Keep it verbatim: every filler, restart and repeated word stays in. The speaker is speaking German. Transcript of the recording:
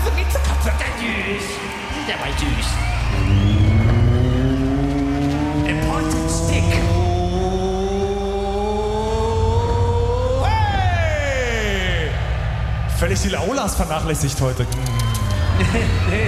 Katze, Katze, Katze, der süß. Der war süß. A pointed stick. Hey! Völlig die Laulas vernachlässigt heute.